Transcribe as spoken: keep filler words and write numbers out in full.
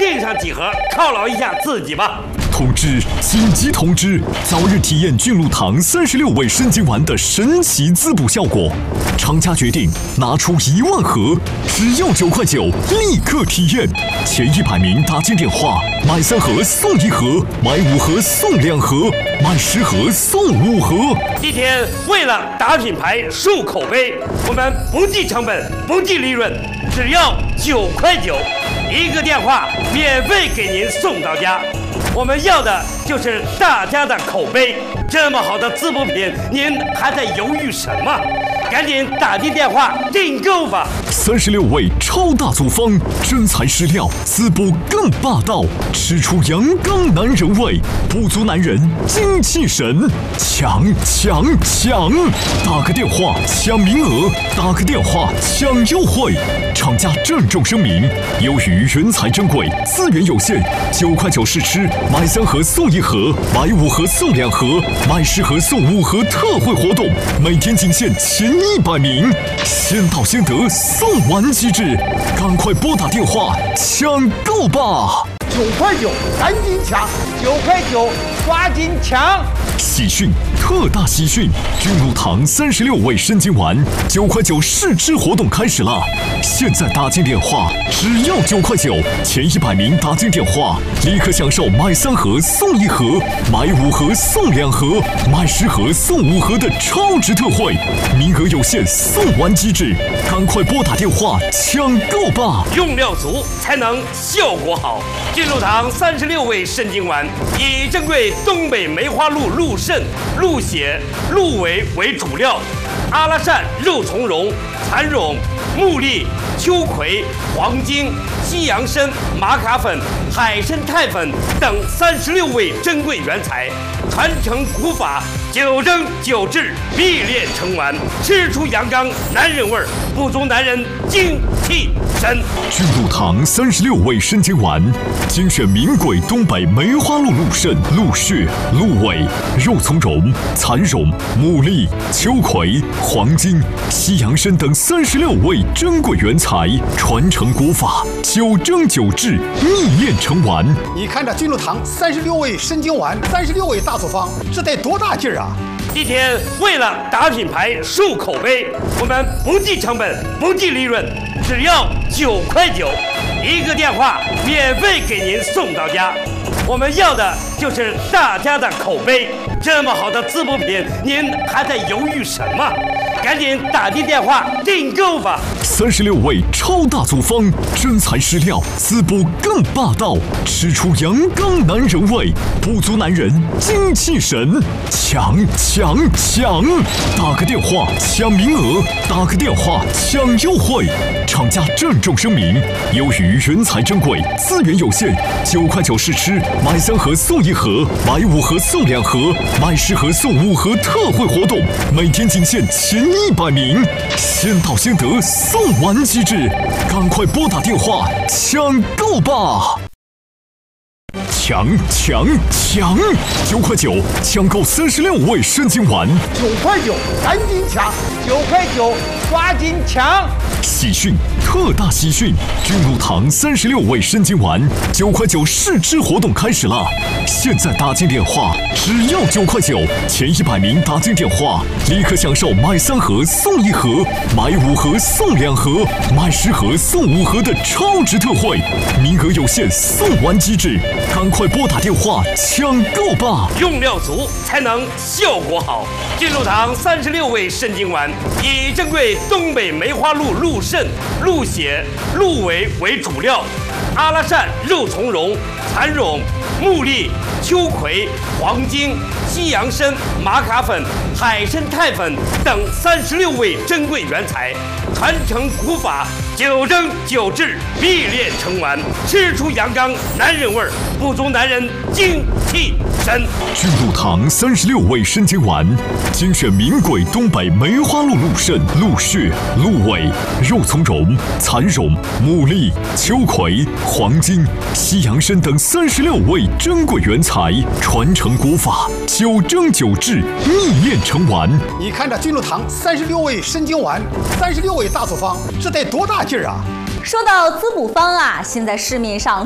订上几盒，犒劳一下自己吧。 通知！紧急通知！早日体验菌露堂三十六味生津丸的神奇滋补效果。厂家决定拿出一万盒，只要九块九，立刻体验。前一百名打进电话，买三盒送一盒，买五盒送两盒，买十盒送五盒。 今天为了打品牌、树口碑，我们不计成本、不计利润，只要九块九，一个电话免费给您送到家。我们要的就是大家的口碑。这么好的滋补品，您还在犹豫什么？赶紧打进电话订购吧！ 三十六味超大组方，真材实料，滋补更霸道，吃出阳刚男人味，补足男人精气神，抢抢抢！打个电话抢名额，打个电话抢优惠。厂家郑重声明：由于人才珍贵，资源有限，九块九试吃，买三盒送一盒，买五盒送两盒，买十盒送五盒特惠活动，每天仅限前一百名，先到先得，送完即至，赶快拨打电话抢购吧！ 九块九，赶紧抢！九块九，抓紧抢！ 喜讯，特大喜讯！菌露堂三十六味生津丸九块九试吃活动开始了！现在打进电话，只要九块九，前一百名打进电话，立刻享受买三盒送一盒，买五盒送两盒，买十盒送五盒的超值特惠，名额有限，送完即至，赶快拨打电话抢购吧！ 用料足才能效果好。菌露堂三十六味生津丸以珍贵东北梅花鹿鹿肾、鹿血、鹿尾为主料，阿拉善、肉苁蓉、蚕苇、木栗、秋葵、黄精、西洋参、玛卡粉、海参肽粉等三十六味珍贵原材，传承古法，九蒸九制，必炼成丸，吃出阳刚男人味儿，补足男人精气神。 菌露堂三十六味生津丸，精选名贵东北梅花鹿鹿肾、鹿血、鹿尾、肉苁蓉、蚕苇、木栗、秋葵、黄精、西洋参等三十六味珍贵原材，传承古法，九蒸九制，秘炼成丸。 你看这菌露堂三十六味生津丸，三十六味大组方，这得多大劲儿啊！ 今天为了打品牌、树口碑，我们不计成本、不计利润，只要九块九，一个电话免费给您送到家。我们要的就是大家的口碑。这么好的滋补品，您还在犹豫什么？赶紧打进电话订购吧！ 三十六味超大组方，真材实料，滋补更霸道，吃出阳刚男人味，补足男人精气神，抢抢抢！打个电话抢名额，打个电话抢优惠。厂家郑重声明：由于人才珍贵，资源有限，九块九试吃，买三盒送一盒，买五盒送两盒，买十盒送五盒特惠活动，每天仅限前一百名，先到先得，送完即至，赶快拨打电话抢购吧！抢抢抢！九块九抢购三十六味生津丸， 九块九，赶紧抢！九块九，抓紧抢！ 喜讯，特大喜讯！菌露堂三十六味生津丸九块九试吃活动开始了！现在打进电话，只要九块九，前一百名打进电话，立刻享受买三盒送一盒，买五盒送两盒，买十盒送五盒的超值特惠，名额有限，送完即至，赶快拨打电话抢购吧！ 用料足才能效果好。菌露堂三十六味生津丸以珍贵东北梅花鹿鹿肾、鹿血、鹿尾为主料，阿拉善、肉苁蓉、蚕苇、木栗、秋葵、黄精、西洋参、玛卡粉、海参肽粉等三十六味珍贵原材，传承古法，九蒸九制，必炼成丸，吃出阳刚男人味儿，补足男人精气神。 菌露堂三十六味生津丸，精选名贵东北梅花鹿鹿肾、鹿血、鹿尾、肉苁蓉、蚕苇、木栗、秋葵、黄精、西洋参等三十六味珍贵原材，传承古法，九蒸九制，秘炼成丸。 你看这菌露堂三十六味生津丸，三十六味大组方，这得多大劲儿啊！ 说到滋补方啊，现在市面上